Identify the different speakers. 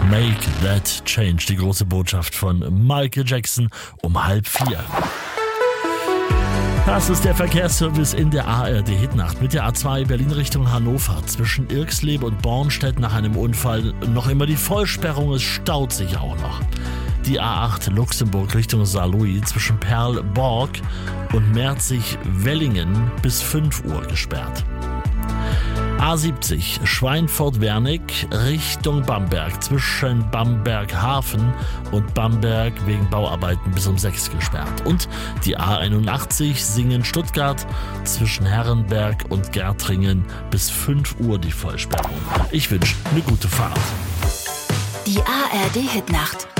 Speaker 1: Make That Change, die große Botschaft von Michael Jackson um 3:30. Das ist der Verkehrsservice in der ARD Hitnacht mit der A2 Berlin Richtung Hannover. Zwischen Irxlebe und Bornstedt nach einem Unfall noch immer die Vollsperrung, es staut sich auch noch. Die A8 Luxemburg Richtung Saarlouis zwischen Perl-Borg und Merzig-Wellingen bis 5 Uhr gesperrt. A70 Schweinfurt-Wernig Richtung Bamberg zwischen Bamberg-Hafen und Bamberg wegen Bauarbeiten bis um 6 gesperrt. Und die A81 Singen-Stuttgart zwischen Herrenberg und Gärtringen bis 5 Uhr die Vollsperrung. Ich wünsche eine gute Fahrt.
Speaker 2: Die ARD Hitnacht.